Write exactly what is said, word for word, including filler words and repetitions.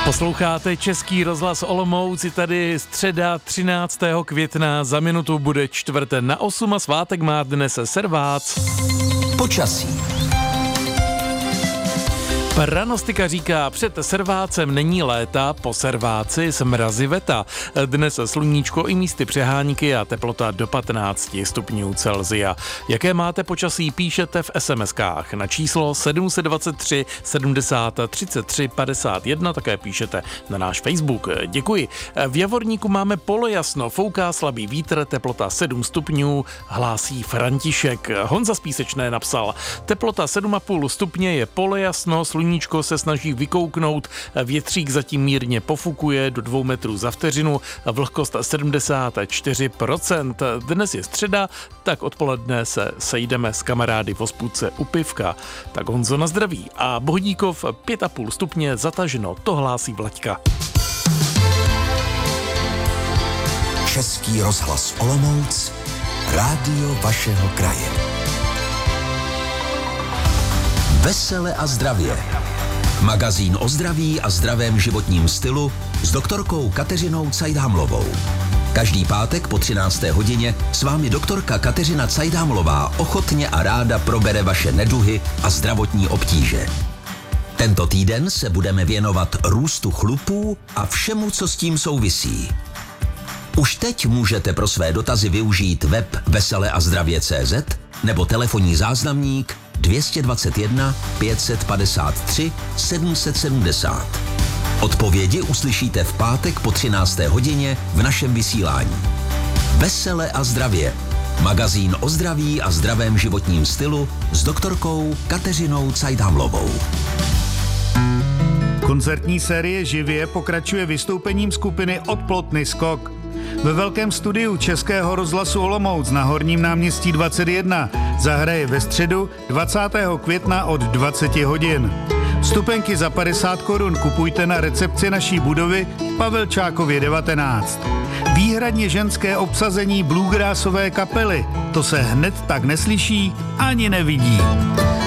Posloucháte Český rozhlas Olomouc, tady středa třináctého května, za minutu bude čtvrt na osm a svátek má dnes Servác. Počasí. Pranostika říká, před Servácem není léta, po Serváci smrazy veta. Dnes sluníčko i místy přehánky a teplota do patnáct stupňů Celsia. Jaké máte počasí, píšete v es em eskách na číslo sedm set dvacet tři sedmdesát třicet tři padesát jedna, také píšete na náš Facebook. Děkuji. V Javorníku máme polojasno, fouká slabý vítr, teplota sedm stupňů, hlásí František. Honza z Písečné napsal, teplota sedm a půl stupně je polojasno, sluníčko se snaží vykouknout, větřík zatím mírně pofukuje do dvou metrů za vteřinu, vlhkost sedmdesát čtyři procent. Dnes je středa, tak odpoledne se sejdeme s kamarády v hospůdce u pivka. Tak Honzo, na zdraví. A Bohdíkov pět a půl stupně zataženo, to hlásí Vlaďka. Český rozhlas Olomouc, rádio vašeho kraje. Vesele a zdravě. Magazín o zdraví a zdravém životním stylu s doktorkou Kateřinou Cajdhamlovou. Každý pátek po třinácté hodině s vámi doktorka Kateřina Cajdhamlová ochotně a ráda probere vaše neduhy a zdravotní obtíže. Tento týden se budeme věnovat růstu chlupů a všemu, co s tím souvisí. Už teď můžete pro své dotazy využít web vesele a zdravě tečka cé zet nebo telefonní záznamník dvě stě dvacet jedna pět set padesát tři sedm set sedmdesát. Odpovědi uslyšíte v pátek po třinácté hodině v našem vysílání. Vesele a zdravě. Magazín o zdraví a zdravém životním stylu s doktorkou Kateřinou Cajdhamlovou. Koncertní série Živě pokračuje vystoupením skupiny Odplotny skok. Ve velkém studiu Českého rozhlasu Olomouc na Horním náměstí dvacet jedna zahraje ve středu dvacátého května od dvacet hodin. Vstupenky za padesát korun kupujte na recepci naší budovy v Pavelčákově devatenáct. Výhradně ženské obsazení bluegrassové kapely, to se hned tak neslyší ani nevidí.